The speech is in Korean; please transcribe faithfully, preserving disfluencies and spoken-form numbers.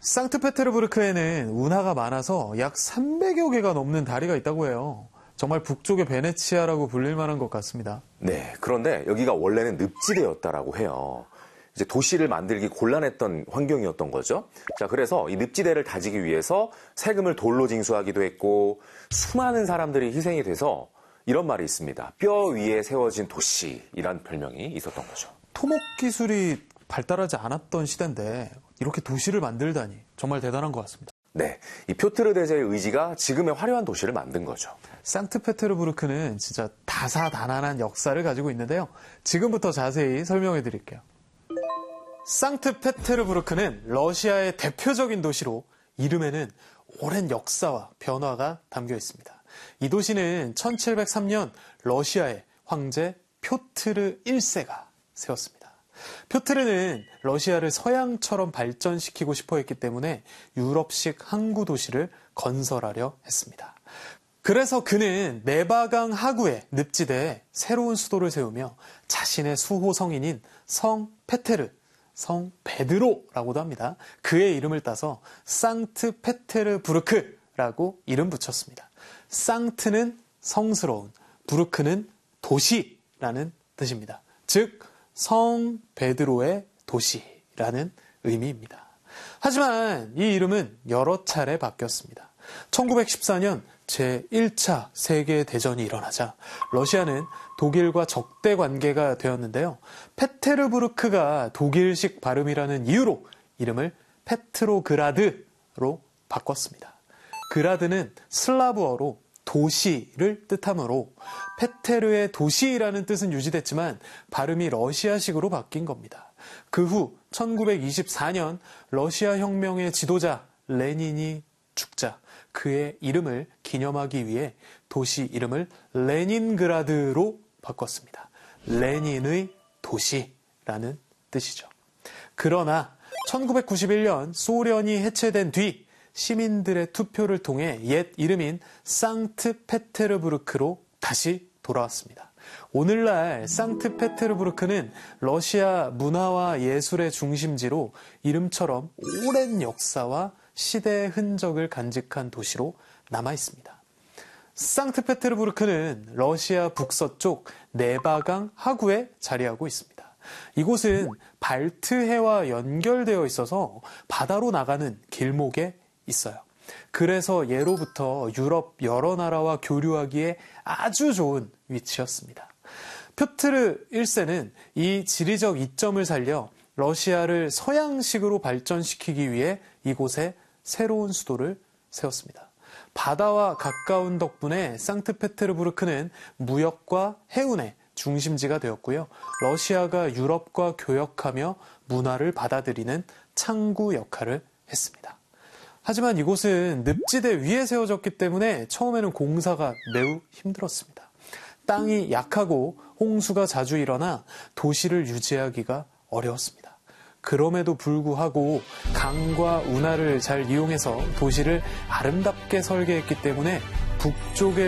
상트페테르부르크에는 운하가 많아서 약 삼백여 개가 넘는 다리가 있다고 해요. 정말 북쪽의 베네치아라고 불릴 만한 것 같습니다. 네, 그런데 여기가 원래는 늪지대였다라고 해요. 이제 도시를 만들기 곤란했던 환경이었던 거죠. 자, 그래서 이 늪지대를 다지기 위해서 세금을 돌로 징수하기도 했고 수많은 사람들이 희생이 돼서 이런 말이 있습니다. 뼈 위에 세워진 도시이란 별명이 있었던 거죠. 토목 기술이 발달하지 않았던 시대인데 이렇게 도시를 만들다니 정말 대단한 것 같습니다. 네, 이 표트르 대제의 의지가 지금의 화려한 도시를 만든 거죠. 상트페테르부르크는 진짜 다사다난한 역사를 가지고 있는데요. 지금부터 자세히 설명해 드릴게요. 상트페테르부르크는 러시아의 대표적인 도시로 이름에는 오랜 역사와 변화가 담겨 있습니다. 이 도시는 천칠백삼 년 러시아의 황제 표트르 일 세가 세웠습니다. 표트르는 러시아를 서양처럼 발전시키고 싶어 했기 때문에 유럽식 항구 도시를 건설하려 했습니다. 그래서 그는 네바강 하구의 늪지대에 새로운 수도를 세우며 자신의 수호 성인인 성 페테르, 성 베드로라고도 합니다. 그의 이름을 따서 상트페테르부르크라고 이름 붙였습니다. 상트는 성스러운, 부르크는 도시라는 뜻입니다. 즉, 성 베드로의 도시라는 의미입니다. 하지만 이 이름은 여러 차례 바뀌었습니다. 천구백십사 년 제일 차 세계대전이 일어나자 러시아는 독일과 적대 관계가 되었는데요. 페테르부르크가 독일식 발음이라는 이유로 이름을 페트로그라드로 바꿨습니다. 그라드는 슬라브어로 도시를 뜻하므로 페테르의 도시라는 뜻은 유지됐지만 발음이 러시아식으로 바뀐 겁니다. 그 후 천구백이십사 년 러시아 혁명의 지도자 레닌이 죽자 그의 이름을 기념하기 위해 도시 이름을 레닌그라드로 바꿨습니다. 레닌의 도시라는 뜻이죠. 그러나 천구백구십일 년 소련이 해체된 뒤 시민들의 투표를 통해 옛 이름인 상트페테르부르크로 다시 돌아왔습니다. 오늘날 상트페테르부르크는 러시아 문화와 예술의 중심지로 이름처럼 오랜 역사와 시대의 흔적을 간직한 도시로 남아 있습니다. 상트페테르부르크는 러시아 북서쪽 네바강 하구에 자리하고 있습니다. 이곳은 발트해와 연결되어 있어서 바다로 나가는 길목에 있어요. 그래서 예로부터 유럽 여러 나라와 교류하기에 아주 좋은 위치였습니다. 표트르 일 세는 이 지리적 이점을 살려 러시아를 서양식으로 발전시키기 위해 이곳에 새로운 수도를 세웠습니다. 바다와 가까운 덕분에 상트페테르부르크는 무역과 해운의 중심지가 되었고요. 러시아가 유럽과 교역하며 문화를 받아들이는 창구 역할을 했습니다. 하지만 이곳은 늪지대 위에 세워졌기 때문에 처음에는 공사가 매우 힘들었습니다. 땅이 약하고 홍수가 자주 일어나 도시를 유지하기가 어려웠습니다. 그럼에도 불구하고 강과 운하를 잘 이용해서 도시를 아름답게 설계했기 때문에 북쪽의